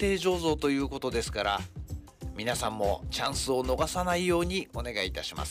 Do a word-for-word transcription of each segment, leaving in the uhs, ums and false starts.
定醸造ということですから、皆さんもチャンスを逃さないようにお願いいたします。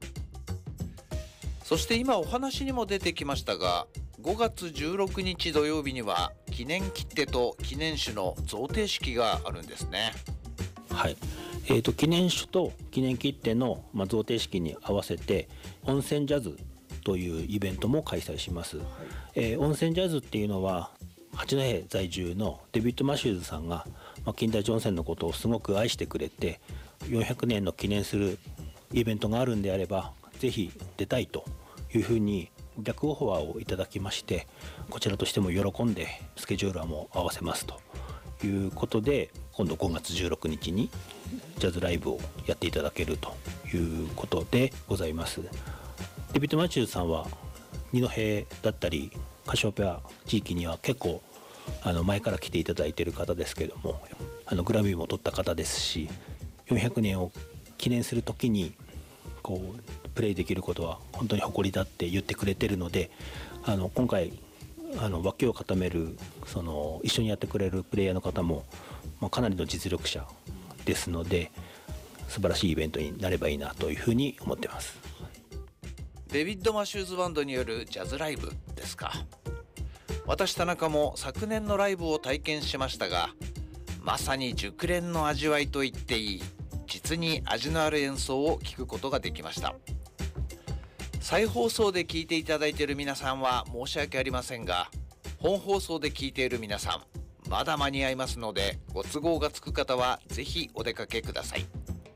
そして今お話にも出てきましたが、ごがつじゅうろくにち土曜日には記念切手と記念酒の贈呈式があるんですね。 はい、えーと、記念酒と記念切手の、まあ、贈呈式に合わせて温泉ジャズというイベントも開催します、はい。えー、温泉ジャズっていうのは八戸在住のデビッド・マシューズさんが、まあ、金田一温泉のことをすごく愛してくれて、よんひゃくねんの記念するイベントがあるんであればぜひ出たいというふうに逆オファーをいただきまして、こちらとしても喜んでスケジュールはもう合わせますということで、今度ごがつじゅうろくにちにジャズライブをやっていただけるということでございます。デビッド・マチューズさんは二戸だったりカシオペア地域には結構あの前から来ていただいている方ですけども、あのグラミーも取った方ですし、よんひゃくねんを記念する時にこうプレイできることは本当に誇りだって言ってくれてるので、あの今回あの脇を固めるその一緒にやってくれるプレイヤーの方も、まあ、かなりの実力者ですので、素晴らしいイベントになればいいなというふうに思ってます。 デビッド・マシューズバンドによるジャズライブですか。私田中も昨年のライブを体験しましたが、まさに熟練の味わいと言っていい、実に味のある演奏を聴くことができました。再放送で聴いていただいている皆さんは申し訳ありませんが、本放送で聴いている皆さんまだ間に合いますので、ご都合がつく方はぜひお出かけください。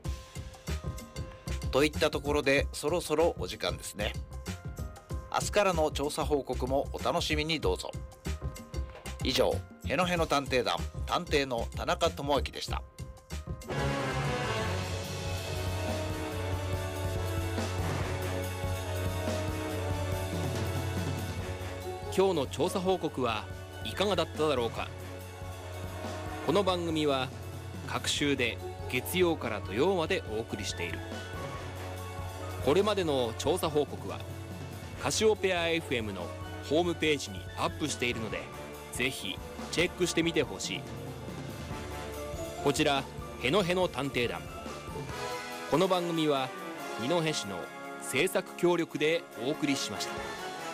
といったところでそろそろお時間ですね。明日からの調査報告もお楽しみにどうぞ。以上、へのへの探偵団探偵の田中智明でした。 今日の調査報告はいかがだっただろうか。この番組は各週で月曜から土曜までお送りしている。これまでの調査報告はカシオペア エフエム のホームページにアップしているので、ぜひチェックしてみてほしい。こちらへのへの探偵団、この番組は二戸市の制作協力でお送りしました。